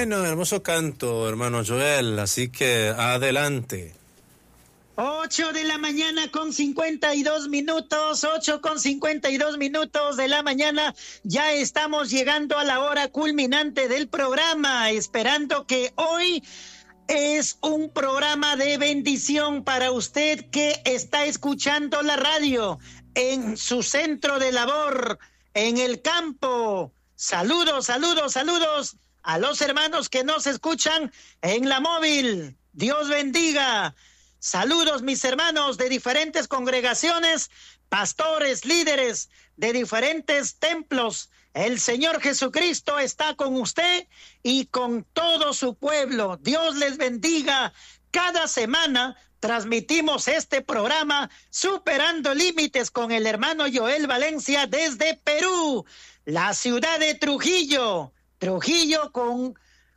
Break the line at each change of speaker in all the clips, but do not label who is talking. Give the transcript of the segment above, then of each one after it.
Bueno, hermoso canto, hermano Joel, así que adelante.
8 de la mañana con 52 minutos, 8 con 52 minutos de la mañana, ya estamos llegando a la hora culminante del programa, esperando que hoy es un programa de bendición para usted que está escuchando la radio en su centro de labor, en el campo. Saludos, saludos, saludos a los hermanos que nos escuchan en la móvil. Dios bendiga. Saludos, mis hermanos de diferentes congregaciones, pastores, líderes de diferentes templos. El Señor Jesucristo está con usted y con todo su pueblo. Dios les bendiga. Cada semana transmitimos este programa Superando Límites con el hermano Joel Valencia desde Perú, la ciudad de Trujillo. Trujillo con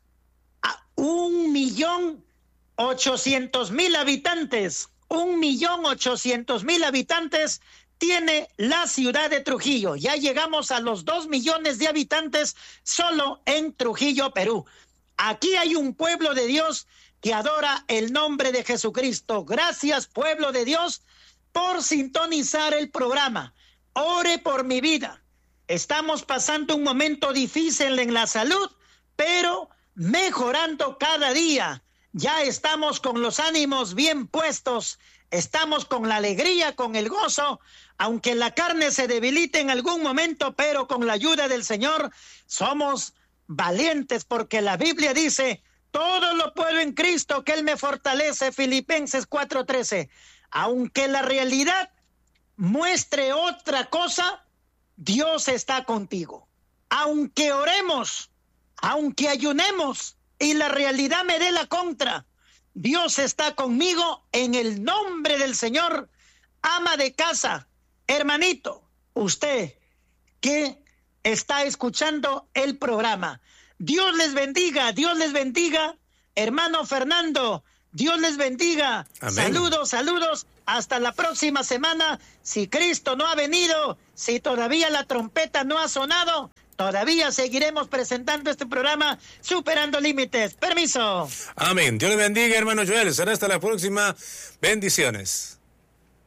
1.800.000 habitantes. 1.800.000 habitantes tiene la ciudad de Trujillo. Ya llegamos a los 2 millones de habitantes solo en Trujillo, Perú. Aquí hay un pueblo de Dios que adora el nombre de Jesucristo. Gracias, pueblo de Dios, por sintonizar el programa. Ore por mi vida. Estamos pasando un momento difícil en la salud, pero mejorando cada día. Ya estamos con los ánimos bien puestos, estamos con la alegría, con el gozo, aunque la carne se debilite en algún momento, pero con la ayuda del Señor somos valientes, porque la Biblia dice, todo lo puedo en Cristo que Él me fortalece, Filipenses 4:13. Aunque la realidad muestre otra cosa, Dios está contigo. Aunque oremos, aunque ayunemos, y la realidad me dé la contra, Dios está conmigo en el nombre del Señor. Ama de casa, hermanito, usted que está escuchando el programa, Dios les bendiga, hermano Fernando, Dios les bendiga. Amén. Saludos, saludos, hasta la próxima semana. Si Cristo no ha venido, si todavía la trompeta no ha sonado, todavía seguiremos presentando este programa Superando Límites. Permiso.
Amén. Dios le bendiga, hermano Joel. Será hasta la próxima. Bendiciones.